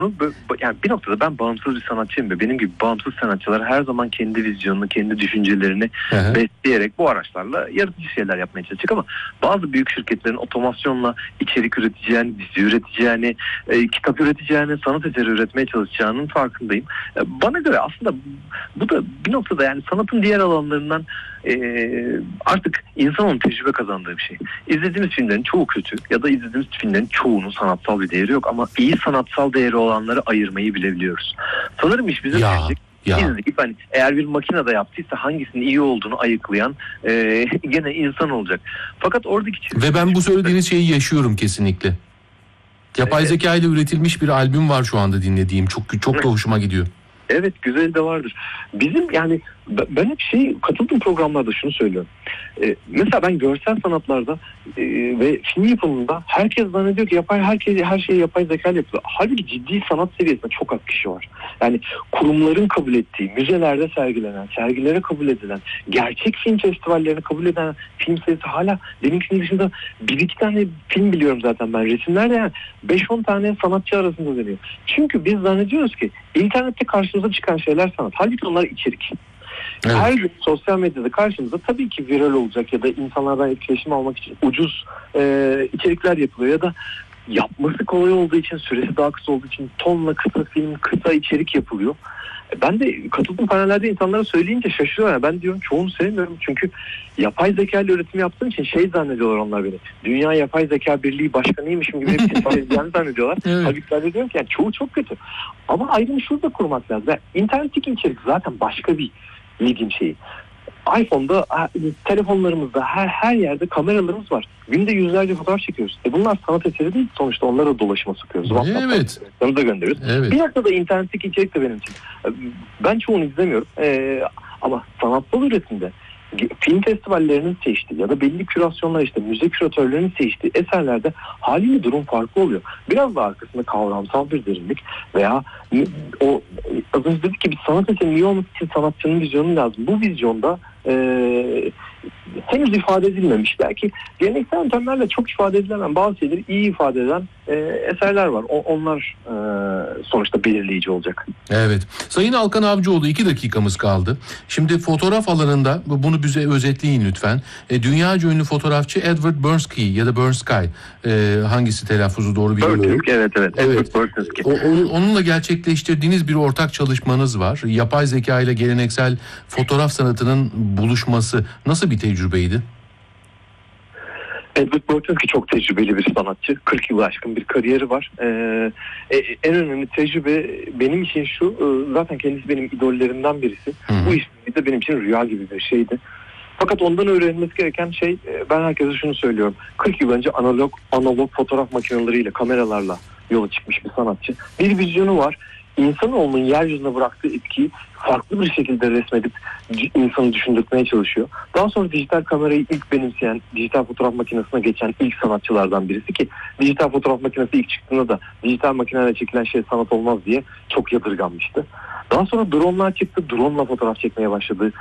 Yani bir noktada ben bağımsız bir sanatçıyım ve benim gibi bağımsız sanatçılar her zaman kendi vizyonunu, kendi düşüncelerini besleyerek bu araçlarla yaratıcı şeyler yapmaya çalışacak ama bazı büyük şirketlerin otomasyonla içerik üreteceğini, dizi üreteceğini, kitap üreteceğini, sanat eseri üretmeye çalışacağının farkındayım. Bana göre aslında bu da bir noktada yani sanatın diğer alanlarından artık insanın tecrübe kazandığı bir şey. İzlediğimiz filmlerin çoğu kötü ya da izlediğimiz filmlerin çoğunun sanatsal bir değeri yok ama iyi sanatsal değeri olanları ayırmayı bilebiliyoruz. Sanırım iş bize düşecek. İzleyip hani eğer bir makine de yaptıysa hangisinin iyi olduğunu ayıklayan gene insan olacak. Fakat oradaki ve ben bu söylediğiniz şeyi yaşıyorum kesinlikle. Yapay zeka ile üretilmiş bir albüm var şu anda dinlediğim. Çok da hoşuma gidiyor. Evet, güzel de vardır. Bizim yani ben hep katıldığım programlarda şunu söylüyorum. Mesela ben görsel sanatlarda ve film yapımında herkes zannediyor ki her şeyi yapay zeka yapıyor. Halbuki ciddi sanat seviyesinde çok az kişi var. Yani kurumların kabul ettiği, müzelerde sergilenen, sergilere kabul edilen, gerçek film festivallerine kabul eden film sayısı hala benimkinin dışında 1-2 tane film biliyorum zaten ben. Resimlerde yani 5-10 tane sanatçı arasında dönüyor. Çünkü biz zannediyoruz ki internette karşımıza çıkan şeyler sanat. Halbuki onlar içerik. Evet. Her gün sosyal medyada karşımıza tabii ki viral olacak ya da insanlardan etkileşim almak için ucuz içerikler yapılıyor ya da yapması kolay olduğu için, süresi daha kısa olduğu için tonla kısa film, kısa içerik yapılıyor. Ben de katıldığım panellerde insanlara söyleyince şaşırıyorlar. Yani ben diyorum çoğunu sevmiyorum çünkü yapay zeka ile üretim yaptığım için zannediyorlar onlar beni. Dünya Yapay Zeka Birliği başkanıymışım gibi bir şey zannediyorlar. Evet. Halbuki ben diyorum ki yani çoğu çok kötü. Ama ayrımı şurada kurmak lazım. Yani internetteki içerik zaten başka bir medium şeyi. iPhone'da, telefonlarımızda, her yerde kameralarımız var. Günde yüzlerce fotoğraf çekiyoruz. Bunlar sanat eseri değil. Sonuçta onlara dolaşıma sokuyoruz. Evet. Onu da gönderiyoruz. Evet. Bir noktada internetteki içerik de benim için. Ben çoğunu izlemiyorum. Ama sanatsal üretimde film festivallerinin seçtiği ya da belli kürasyonlar müze küratörlerinin seçtiği eserlerde haliyle durum farklı oluyor. Biraz da arkasında kavramsal bir derinlik veya o az önce dedik ki bir sanat eserinin iyi olması için sanatçının vizyonu lazım. Bu vizyonda henüz ifade edilmemiş. Belki geleneksel yöntemlerle çok ifade edilemem bazı şeyleri iyi ifade eden eserler var. Onlar sonuçta belirleyici olacak. Evet. Sayın Alkan Avcıoğlu 2 dakikamız kaldı. Şimdi fotoğraf alanında bunu bize özetleyin lütfen. Dünyaca ünlü fotoğrafçı Edward Bernski ya da Bernski hangisi telaffuzu doğru bilmiyorum. Evet. Edward Bernski. Onunla gerçekleştirdiğiniz bir ortak çalışmanız var. Yapay zeka ile geleneksel fotoğraf sanatının buluşması nasıl bir tecrübeydi? Edward Bernski çok tecrübeli bir sanatçı. 40 yılı aşkın bir kariyeri var. En önemli tecrübe benim için şu. Zaten kendisi benim idollerimden birisi. Bu iş de benim için rüya gibi bir şeydi. Fakat ondan öğrenilmesi gereken ben herkese şunu söylüyorum. 40 yıl önce analog fotoğraf makineleriyle, kameralarla yola çıkmış bir sanatçı. Bir vizyonu var. İnsanoğlunun yeryüzüne bıraktığı etkiyi farklı bir şekilde resmedip insanı düşündürtmeye çalışıyor. Daha sonra dijital kamerayı ilk benimseyen, dijital fotoğraf makinesine geçen ilk sanatçılardan birisi ki dijital fotoğraf makinesi ilk çıktığında da dijital makineyle çekilen şey sanat olmaz diye çok yadırganmıştı. Daha sonra drone'lar çıktı. Drone'la fotoğraf çekmeye başladı.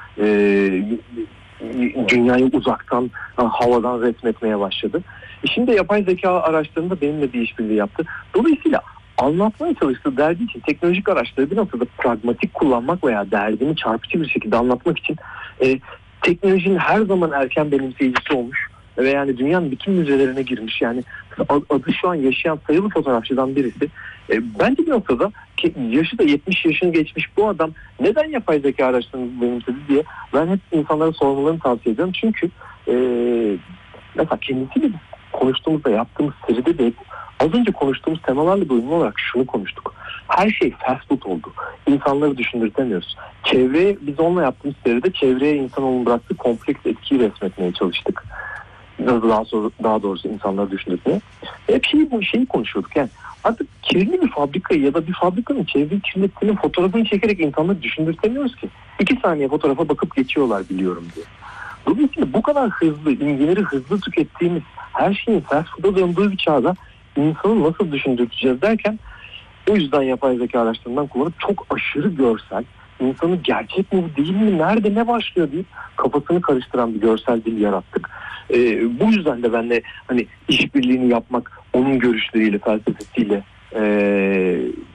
Dünyayı uzaktan, havadan resmetmeye başladı. Şimdi yapay zeka araçlarında benimle bir işbirliği yaptı. Dolayısıyla anlatmaya çalıştığı derdi için teknolojik araçları bir noktada pragmatik kullanmak veya derdini çarpıcı bir şekilde anlatmak için teknolojinin her zaman erken benimseyicisi olmuş ve yani dünyanın bütün müzelerine girmiş. Yani adı şu an yaşayan sayılı fotoğrafçıdan birisi. Bence bir noktada ki yaşı da 70 yaşını geçmiş bu adam neden yapay zeka araçlarını benimsedi diye ben hep insanlara sormalarını tavsiye ediyorum. Çünkü mesela kendisiyle konuştuğumuzda yaptığımız seride de az önce konuştuğumuz temalarla da uyumlu olarak şunu konuştuk. Her şey fast food oldu. İnsanları düşündürtemiyoruz. Biz onunla yaptığımız seride çevreye insanoğlunun bıraktığı kompleks etkiyi resmetmeye çalıştık. Daha doğrusu insanları düşündürtmeye. Hep bu şeyi konuşuyorduk. Yani artık kirli bir fabrikayı ya da bir fabrikanın çevreyi kirlettiğinin fotoğrafını çekerek insanları düşündürtemiyoruz ki. 2 saniye fotoğrafa bakıp geçiyorlar biliyorum diye. Dolayısıyla bu kadar hızlı, imgeleri hızlı tükettiğimiz her şeyin fast food'a döndüğü bir çağda insanı nasıl düşündürteceğiz derken o yüzden yapay zeka araçlarından kullanıp çok aşırı görsel, insanı gerçek mi değil mi, nerede ne başlıyor deyip kafasını karıştıran bir görsel dil yarattık. Bu yüzden de ben de işbirliğini yapmak, onun görüşleriyle, felsefesiyle